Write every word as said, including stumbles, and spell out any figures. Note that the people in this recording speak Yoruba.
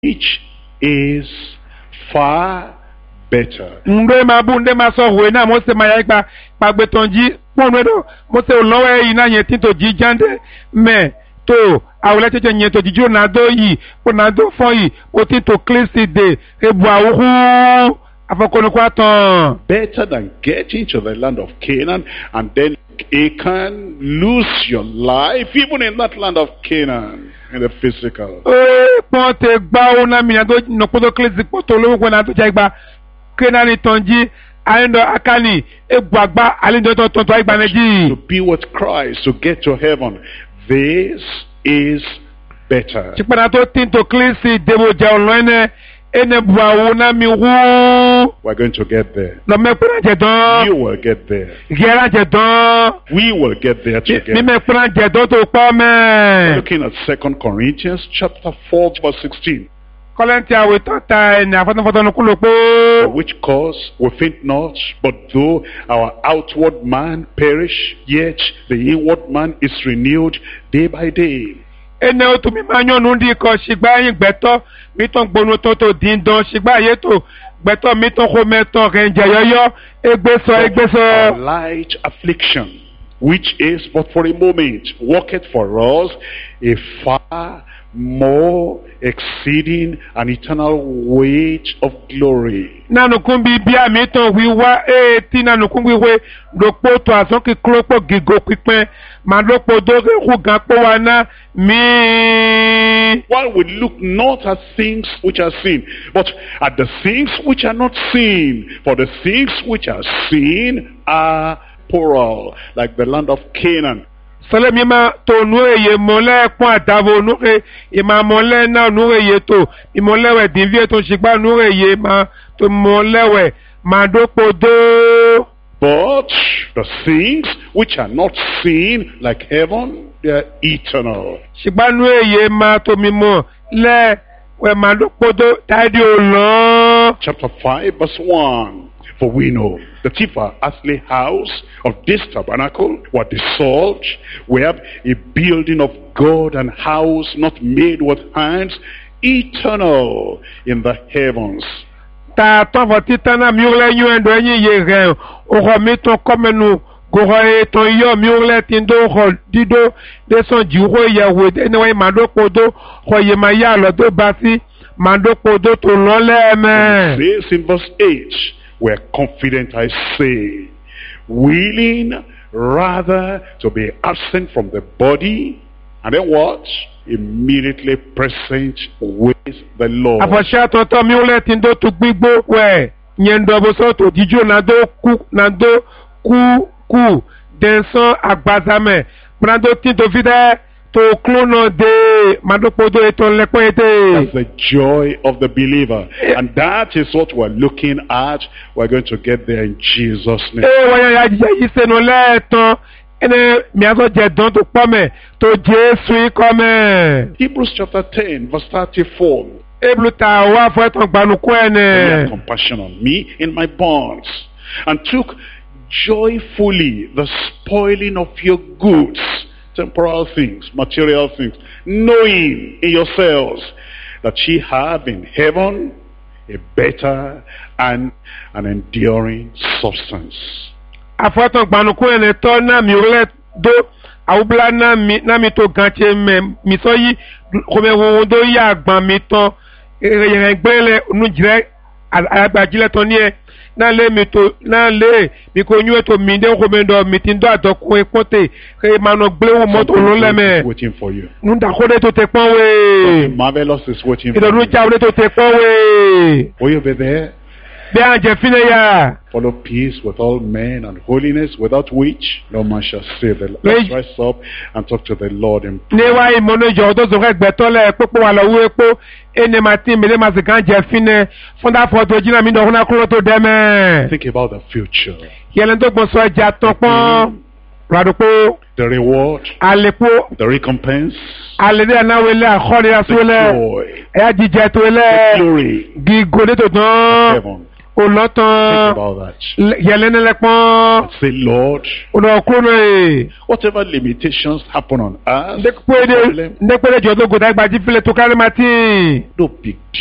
which is far better. Nde mabu nde maso huwe na mose mayaipa pagbetonji ponwedo mose ulowe ina yetinto jijande me to awulete che nyeto jijo nado yi po nado fon yi o tito klisi de ebu awuhu afokono kwa ton. Better than getting to the land of Canaan and then Achan lose your life even in that land of Canaan in the physical. Eh ponte gba ona mi nado nopodo klisi poto lowo kwa nado jagba Canaan tonji aindo akani egbagba alindo to to igba meji. To be with Christ, to get to heaven, this is better. Chipana to tinto klisi debo ja olone ene buawo na mi wu. We're going to get there. No me pera je don. You will get there. Gera je don. We will get there together. Mi me pera je don to pa me. Looking at Second Corinthians chapter four verse sixteen. Korintia we to ta eni afoto foto no kulo For po. which cause we faint not, but though our outward man perish, yet the inward man is renewed day by day. Ene o to mi ma yan nu ndi ko sigba yin gbeto mi ton gbonu to to din don sigba ye to gbeto mi ton ko meton renje yoyo egbeso Our egbeso. light affliction, which is but for a moment, worketh for us a far more exceeding and eternal weight of glory. Nanu kumbi bia mi ton wiwa e ti nanu kumbi we lopo to ason ki klopo gigo pipen ma lopo do re ku gan po wa na mi. While we look not at things which are seen, but at the things which are not seen. For the things which are seen are plural, like the land of Canaan. Sole mi ma to nu eye mole pon adavo nu e e ma mole na nu eye to mi mole we din vie to sigba nu eye ma to mole we ma dopo do. But the things which are not seen, like heaven, they are eternal. Sigba nu eye ma to mi mo le we ma dopo do tadi o lo. Chapter five verse one. For we know the chief earthly house of this tabernacle were dissolved. We have a building of God, and house not made with hands, eternal in the heavens. Ta ton vo titana mi ule yu endo yin ye re o ho mi ton komenu go ho e ton yo mi ule tindo ho dido de son ji ho ye we de ne we ma do podo ho ye ma ya lo do basi ma do podo to lo le me. It says in verse eight, we're confident, I say, willing rather to be absent from the body, and then what? Immediately present with the Lord. Afosha to to mi ule tindo to gbigbo we nyendo bo so to dijo na do ku na do ku ku den son agbazame prando tindo vide to clono de madopodo eton lepoete. That's the joy of the believer, and that is what we're looking at. We're going to get there in Jesus' name. Eh waya ya je yise no leton ene mi aso je don to pome to Jesu ikome. Hebrews chapter ten verse thirty-four. Ebluta wa fo eton gbanu ko He had ene. compassion on me in my bonds, and took joyfully the spoiling of your goods, temporal things, material things, knowing in yourselves that ye have in heaven a better and an enduring substance. Afoton gbanu ko ene to na mi ule do awubla na mi na mi to ganche me mi so yi ko me wo do ya gban mi ton ere gbele nu jire agbajile ton ni e na le mi to na le mi ko nyu to mi de ko me do mi tin do atokun epote ke ma no gbewo moto lo le me Waiting for you. nu da ko de to te pon Something we marvelous is waiting for ido nu you. ja to te pon we Will you be there? be anje fine ya Follow peace with all men and holiness, without which no man shall save the Lord. Right. Let's rise up and talk to the Lord in ni prayer. wa imono jo to so gbe to le popo wa lo wo epo ene ma tin me le ma se kan je fine funda for to jina mi do na kulo to de me Think about the future, yele to gbon so ja ton pon radupo the reward, alepo the recompense, alede na wele akhori the asule joy, ya jije to the le glory gigode to of don heaven. o Think lọ́tàn about that. yẹlẹ́nẹ́lẹ́pọ́n Say, Lord, o lọ kúrò náà. whatever limitations happen on us, ndekpede problem, ndekpede jọdọ gòdà gbajú filẹ tó kárí ma tí. no big